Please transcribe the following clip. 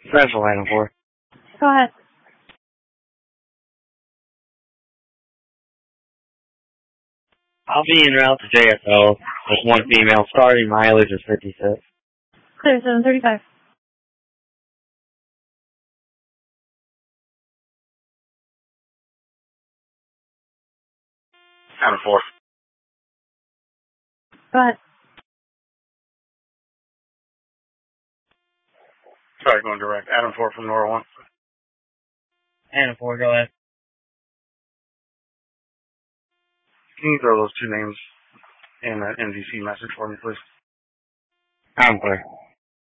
Central Line 4. Go ahead. I'll be en route to JSO with one female. Starting mileage is 56. Clear, 735. Adam 4. Go ahead. Sorry, going direct. Adam 4 from Nora 1. Adam 4, go ahead. Can you throw those two names in an NVC message for me, please? I'm clear.